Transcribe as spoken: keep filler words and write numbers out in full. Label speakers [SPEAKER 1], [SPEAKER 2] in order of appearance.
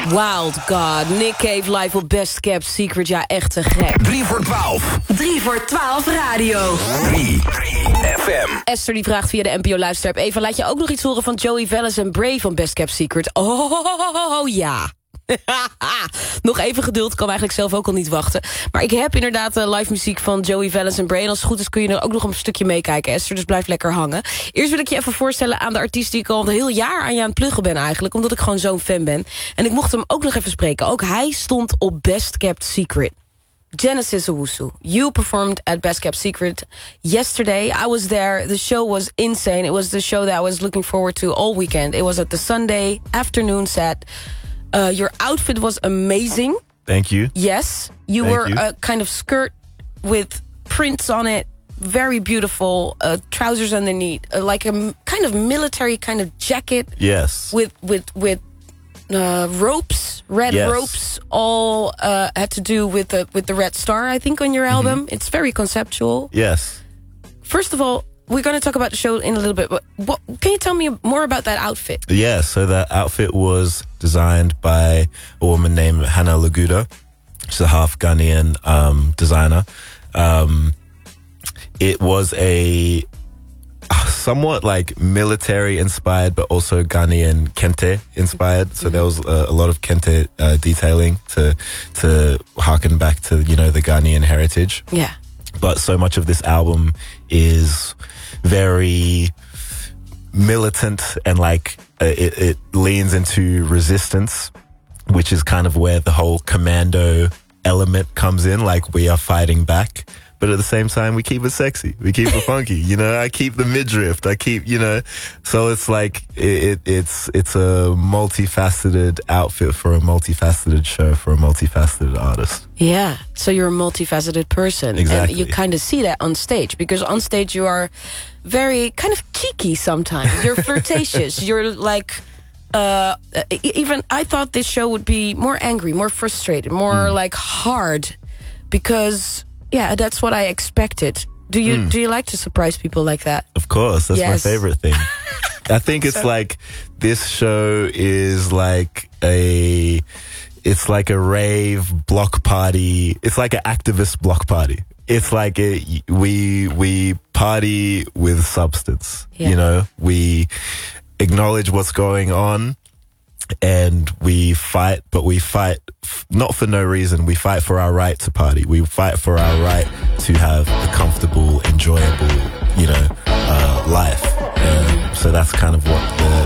[SPEAKER 1] Wild God, Nick Cave live op Best Kept Secret. Ja, echt te gek.
[SPEAKER 2] drie voor twaalf.
[SPEAKER 3] drie voor twaalf radio.
[SPEAKER 2] drie F M.
[SPEAKER 1] Esther die vraagt via de N P O Luisterapp. Eva, laat je ook nog iets horen van Joey Velas en Bray van Best Kept Secret? Oh, ja. Nog even geduld, kan eigenlijk zelf ook al niet wachten. Maar ik heb inderdaad uh, live muziek van Joey Velas en Bray. En als het goed is kun je er ook nog een stukje meekijken, Esther. Dus blijf lekker hangen. Eerst wil ik je even voorstellen aan de artiest die ik al een heel jaar aan je aan het pluggen ben eigenlijk. Omdat ik gewoon zo'n fan ben. En ik mocht hem ook nog even spreken. Ook hij stond op Best Kept Secret. Genesis Owusu, you performed at Best Kept Secret yesterday. I was there. The show was insane. It was the show that I was looking forward to all weekend. It was at the Sunday afternoon set. Uh, your outfit was amazing.
[SPEAKER 4] Thank you.
[SPEAKER 1] Yes. You
[SPEAKER 4] Thank
[SPEAKER 1] were
[SPEAKER 4] you.
[SPEAKER 1] a kind of skirt with prints on it. Very beautiful. Uh, trousers underneath. Uh, like a m- kind of military kind of jacket.
[SPEAKER 4] Yes.
[SPEAKER 1] With, with, with uh, ropes. Red
[SPEAKER 4] Yes.
[SPEAKER 1] ropes. All uh, had to do with the, with the Red Star, I think, on your album. Mm-hmm. It's very conceptual.
[SPEAKER 4] Yes.
[SPEAKER 1] First of all, we're going to talk about the show in a little bit, but what, can you tell me more about that outfit?
[SPEAKER 4] Yeah, so that outfit was designed by a woman named Hannah Laguda. She's a half Ghanaian um, designer. Um, it was a somewhat like military inspired, but also Ghanaian kente inspired. So there was a, a lot of kente uh, detailing to to harken back to, you know, the Ghanaian heritage.
[SPEAKER 1] Yeah.
[SPEAKER 4] But so much of this album is very militant and like uh, it, it leans into resistance, which is kind of where the whole commando element comes in. Like, we are fighting back, but at the same time we keep it sexy, we keep it funky, you know. I keep the midriff, I keep, you know, so it's like it, it it's it's a multifaceted outfit for a multifaceted show for a multifaceted artist.
[SPEAKER 1] Yeah, so you're a multifaceted person.
[SPEAKER 4] Exactly.
[SPEAKER 1] And you kind of see that on stage, because on stage you are very kind of cheeky sometimes. You're flirtatious. You're like, uh, even I thought this show would be more angry, more frustrated, more mm. like hard, because yeah, that's what I expected. Do you mm. do you like to surprise people like that?
[SPEAKER 4] Of course, that's
[SPEAKER 1] yes.
[SPEAKER 4] my favorite thing. I think it's
[SPEAKER 1] so. like
[SPEAKER 4] this show is like a it's like a rave block party. It's like an activist block party. It's like a, we we party with substance. Yeah. You know, we acknowledge what's going on and we fight, but we fight f- not for no reason. We fight for our right to party. We fight for our right to have a comfortable, enjoyable, you know, uh, life. Um, so that's kind of what the